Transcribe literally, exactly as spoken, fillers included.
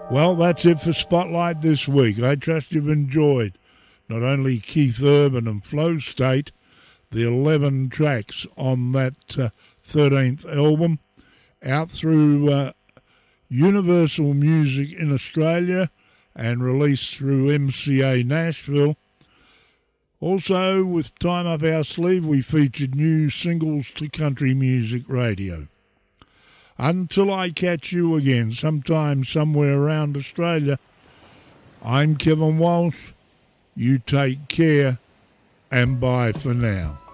Well, that's it for Spotlight this week. I trust you've enjoyed not only Keith Urban and Flow State, the eleven tracks on that uh, thirteenth album, out through uh, Universal Music in Australia and released through M C A Nashville. Also, with Time Up Our Sleeve, we featured new singles to country music radio. Until I catch you again, sometime somewhere around Australia, I'm Kevin Walsh. You take care, and bye for now.